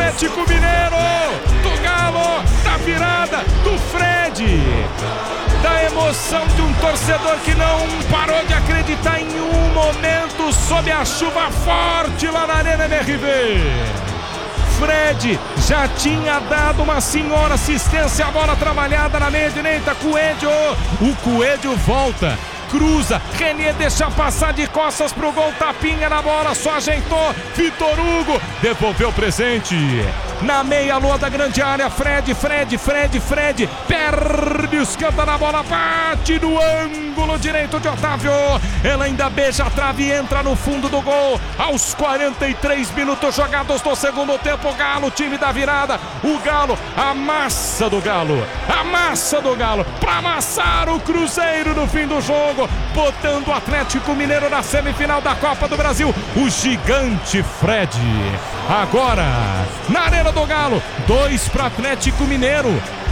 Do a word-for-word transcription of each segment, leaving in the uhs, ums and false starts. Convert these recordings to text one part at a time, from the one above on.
Atlético Mineiro, do Galo, da virada, do Fred, da emoção de um torcedor que não parou de acreditar em um momento sob a chuva forte lá na Arena M R V. Fred já tinha dado uma senhora assistência, a bola trabalhada na meia direita, Coelho, o Coelho volta, cruza, Renier deixa passar de costas pro gol, tapinha na bola, só ajeitou, Vitor Hugo devolveu o presente. Na meia-lua da grande área, Fred, Fred, Fred, Fred, perde os cantos na bola, bate no ângulo direito de Otávio. Ela ainda beija a trave e entra no fundo do gol. Aos quarenta e três minutos jogados do segundo tempo, Galo, time da virada. O Galo, a massa do Galo, a massa do Galo, para amassar o Cruzeiro no fim do jogo, botando o Atlético Mineiro na semifinal da Copa do Brasil. O gigante Fred. Agora, na Arena do Galo, dois para Atlético Mineiro,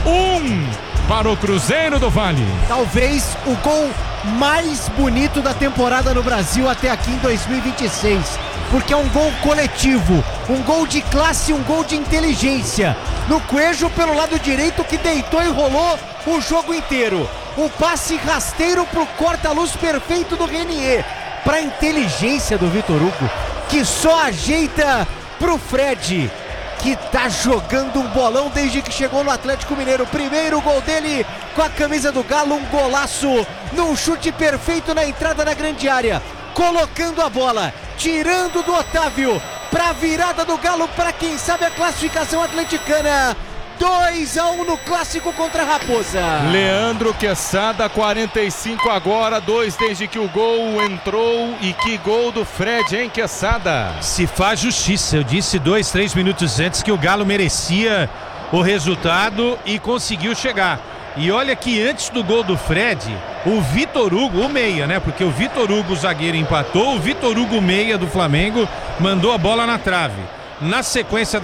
um para o Cruzeiro do Vale. Talvez o gol mais bonito da temporada no Brasil até aqui em dois mil e vinte e seis, porque é um gol coletivo, um gol de classe, um gol de inteligência. No Coelho pelo lado direito, que deitou e rolou o jogo inteiro. O passe rasteiro pro corta-luz perfeito do Renier, pra inteligência do Vitor Hugo, que só ajeita pro Fred, que tá jogando um bolão desde que chegou no Atlético Mineiro. Primeiro gol dele com a camisa do Galo, um golaço num chute perfeito na entrada da grande área, colocando a bola, tirando do Otávio pra virada do Galo, pra quem sabe a classificação atleticana. dois a um no clássico contra a Raposa. Leandro Quesada, quarenta e cinco agora, dois desde que o gol entrou. E que gol do Fred, hein, Quesada? Se faz justiça, eu disse dois, três minutos antes que o Galo merecia o resultado e conseguiu chegar. E olha que antes do gol do Fred, o Vitor Hugo, o meia, né? Porque o Vitor Hugo, o zagueiro, empatou, o Vitor Hugo, meia do Flamengo, mandou a bola na trave. Na sequência